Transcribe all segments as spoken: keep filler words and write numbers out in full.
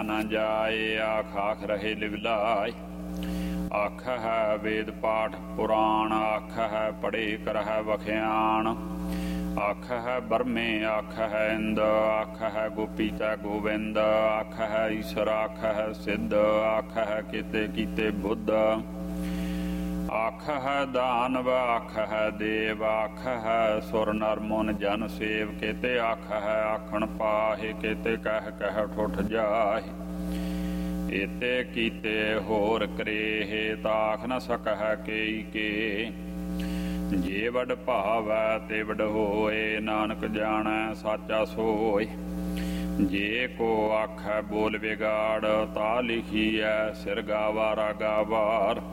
न जाए आख आख रहे लिवलाय। आख है वेद पाठ पुराण, आख है पढ़े करह वख्याण। आख है बरमे आख है इंद, आख है गोपीता गोविंद। आख है ईश्वर आख है सिद्ध, आख है किते कीते बुद्ध। आख है दानव आख है देव, आख है सुर नर मुन जन सेव। केते आख है आखण पाहे, केते कह कह ठुठ जाहे। एते कीते होर करेहे, ताख न सकह केई के। जे वड भावै ते वड होए, नानक जाणै साचा सोय। जे को आखै बोल बिगाड़, ता लिखीऐ सिर गावारा गावार।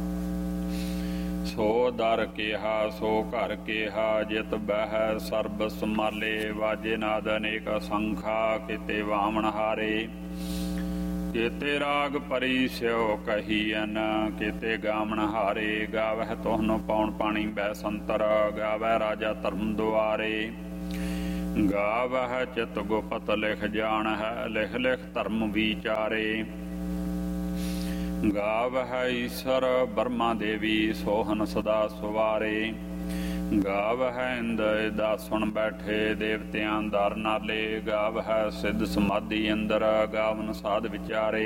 सो दर केहा सो घर केहा, जित बह सर्ब समाले। वाजे नाद अनेक संखा, किते वामन हारे। केते राग परी स्यो कहीअन, केते गामन हारे। गावह तोहनो पौन पाणी बैसंतर, गावह राजा धर्म दुआरे। गावह चित गुपत लिख जान है, लिख लिख धर्म विचारे। गावह ईश्वर ब्रह्मा देवी, सोहन सदा सुवारे। गावह इंद इदा सुन बैठे, देवतियां दर नाले। गावह सिद्ध समाधि अंदर, गावन साध विचारे।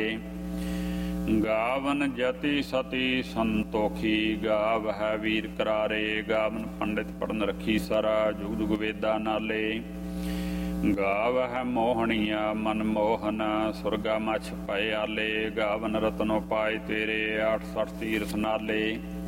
गावन जति सती संतोखी, गावह वीर करारे। गावन पंडित पढ़न रखी सर, जुग जुग वेदा नाले। गावह मोहनिया मन मोहन, सुरगा मछ पयाले। गावन रतनो पाए तेरे, आठ सठ तीर्थ नाले।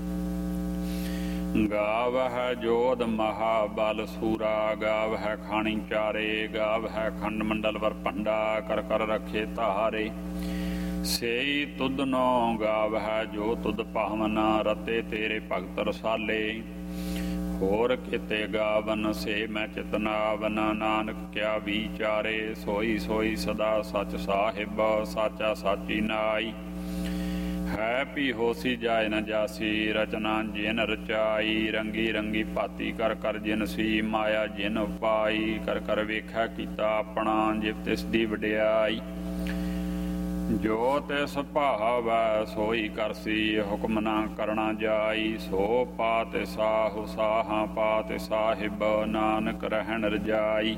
गावह जोध महाबल सूरा, गावह खाणी चारे। गावह खंड मंडल वर पंडा, कर कर रखे तारे। सेई तुदनो गावह जो तुद पावन, रते तेरे भगत रसाले। होर किते गावन से मैं चितनावन, नानक क्या विचारे। सोई सोई सदा सच साहिब, साचा साची नाई। है भी होसी जाय न जासी, रचना जिन रचाई। रंगी रंगी भाती कर कर जिनसी, माया जिन उपाई। कर कर वेखा कीता अपना, जिव तिस दी वडियाई। जो तिस भावै सोई करसी, हुक्म ना करना जाई। सो पात साहु साहा पात साहिब, नानक रहन रजाई।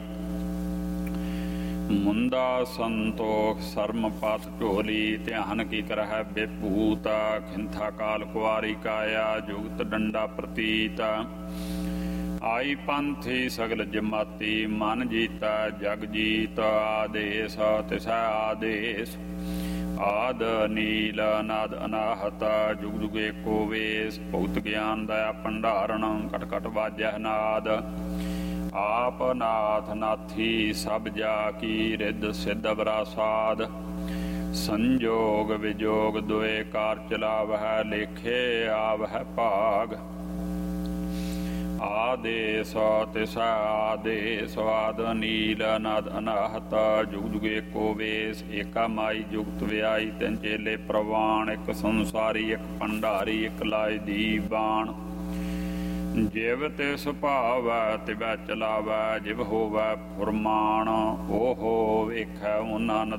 मुंदा संतोख सरम पत ढोली, ध्यान की करह बेपूत। खिंथा काल कुआरी काया, जुगत डंडा प्रतीत। आई पंथी सगल जमाती, मन जीता जग जीत। आदेश तिसै आदेश, आद नील नाद अनाहत। जुग जुग एको वेश, भुगत ज्ञान दया भंडारण। कट कट वाजह नाद, आप नाथ नाथी सब जा की। रिद सिद्ध वरासाद, संजोग विजोग दुए कार चलावह। लेखे आवह भाग, आदेश तिसै आदेश। आद नील नाद अनाहत, जुग जुग एको वेश। एका माई जुगत व्याई, तिन चेले प्रवाण। एक संसारी एक भंडारी, एक लाए दीवान। जिव तिस भावै तिवै चलावै, जिव होवै फुरमान। ओहो वेखै ऊना